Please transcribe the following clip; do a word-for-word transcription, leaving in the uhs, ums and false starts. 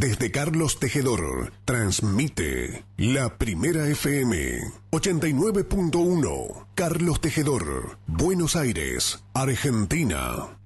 Desde Carlos Tejedor, transmite La Primera F M, ochenta y nueve punto uno, Carlos Tejedor, Buenos Aires, Argentina.